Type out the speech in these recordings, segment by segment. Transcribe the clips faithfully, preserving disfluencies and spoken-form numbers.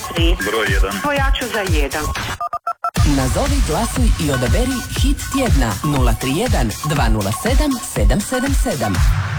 tri. Broj jedan. Ja ću za jedan. Nazovi, glasuj i odaberi hit tjedna nula tri jedan dva nula sedam sedam sedam sedam.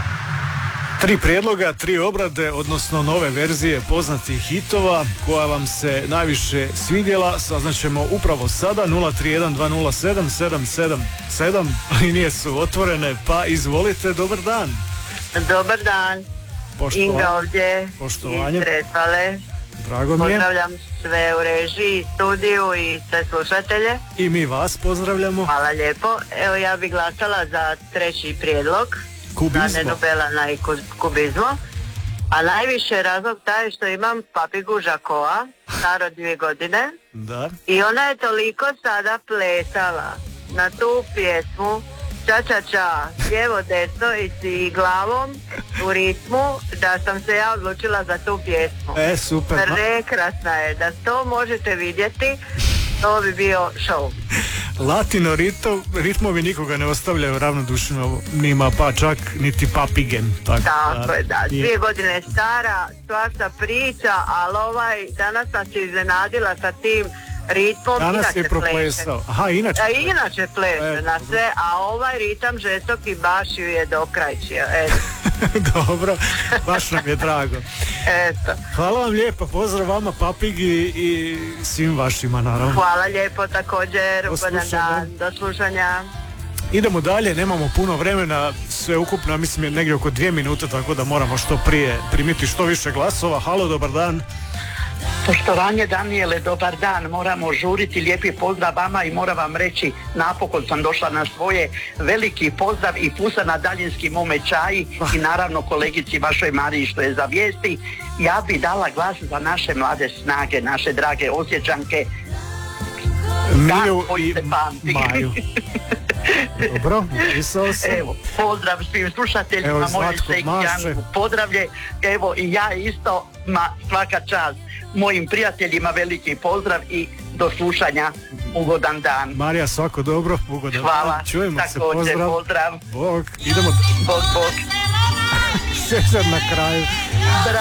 Tri prijedloga, tri obrade, odnosno nove verzije poznatih hitova koja vam se najviše svidjela, saznaćemo upravo sada. Nula tri jedan dva nula sedam sedam sedam sedam, linije su otvorene, pa izvolite, dobar dan. Dobar dan. Poštovanje. Inga ovdje Poštovanje. iz Trepale. Drago mi je. Pozdravljam sve u režiji, studiju i sve slušatelje. I mi vas pozdravljamo. Hvala lijepo. Evo, ja bih glasala za treći prijedlog. Kubizmo. Na Nenu Belana i kubizmo. A najviše razlog taj što imam papigu Žakoa, staro dvije godine. Da. I ona je toliko sada plesala na tu pjesmu ča ča ča, lijevo desno i glavom u ritmu, da sam se ja odlučila za tu pjesmu. E, super. Prekrasna je, da to možete vidjeti, to bi bio show. Latino rito, ritmovi nikoga ne ostavljaju ravnodušno, nima pa čak niti papige. Tako, tako je, da. Dvije godine stara, svašta priča, ali ovaj, danas sam se iznenadila sa tim ritmom. Danas je proplesao. Aha, inače. A inače pleše e, na sve, a ovaj ritam žestoki baš ju je dokrajčio. Dobro, baš nam je drago. Eto. Hvala vam lijepo, pozdrav vama papigi i svim vašima naravno. Hvala lijepo također, ugodan dan, do slušanja. Idemo dalje, nemamo puno vremena, sve ukupno mislim je negdje oko dvije minute, tako da moramo što prije primiti što više glasova. Halo, dobar dan. Poštovanje Danijele, dobar dan, moramo žuriti, lijepi pozdrav vama i moram vam reći, napokon sam došla na svoje, veliki pozdrav i pusa na daljinski mome čaji i naravno kolegici vašoj Mariji što je za vijesti. Ja bi dala glas za naše mlade snage, naše drage Osječanke. Miju i Maju. Dobro, upisao sam. Evo, pozdrav svim slušateljima, moje sekcijanku pozdravlje. Evo i ja isto, ma svaka čast. Mojim prijateljima veliki pozdrav i do slušanja, ugodan dan. Marija, svako dobro, ugodan Hvala. dan. Čujemo se, Također, pozdrav. pozdrav. Bog, idemo. Bog, bog. Šešer na kraju. Bravo.